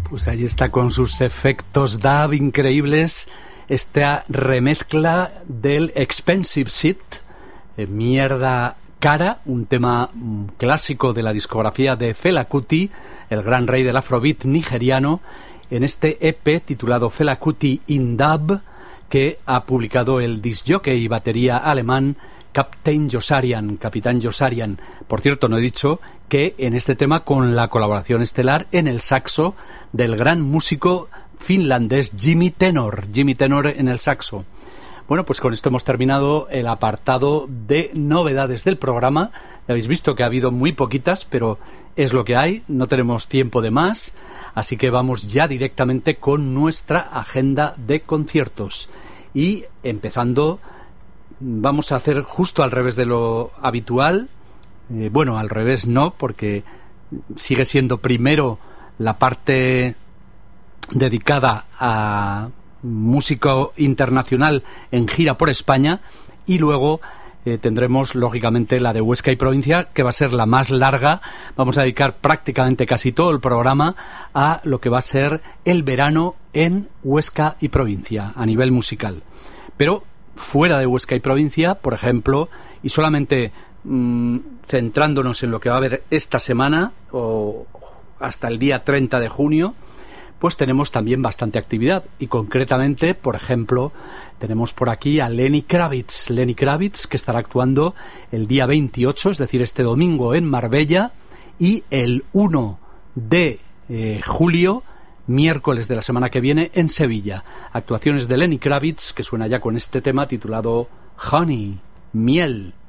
Pues ahí está con sus efectos dub increíbles, esta remezcla del Expensive Shit, mierda cara, un tema clásico de la discografía de Fela Kuti, el gran rey del afrobeat nigeriano, en este EP titulado Fela Kuti in Dub, que ha publicado el discjockey y batería alemán Captain Josarian, Capitán Josarian. Por cierto, no he dicho que en este tema con la colaboración estelar en el saxo del gran músico finlandés Jimmy Tenor en el saxo. Bueno, pues con esto hemos terminado el apartado de novedades del programa. Ya habéis visto que ha habido muy poquitas, pero es lo que hay, no tenemos tiempo de más, así que vamos ya directamente con nuestra agenda de conciertos. Y empezando, vamos a hacer justo al revés de lo habitual. Bueno, al revés no, porque sigue siendo primero la parte dedicada a músico internacional en gira por España, y luego tendremos lógicamente la de Huesca y provincia, que va a ser la más larga. Vamos a dedicar prácticamente casi todo el programa a lo que va a ser el verano en Huesca y provincia a nivel musical. Pero fuera de Huesca y provincia, por ejemplo, y solamente centrándonos en lo que va a haber esta semana o hasta el día 30 de junio, pues tenemos también bastante actividad. Y concretamente, por ejemplo, tenemos por aquí a Lenny Kravitz, que estará actuando el día 28, es decir, este domingo en Marbella, y el 1 de julio, miércoles de la semana que viene, en Sevilla. Actuaciones de Lenny Kravitz, que suena ya con este tema titulado Honey, miel.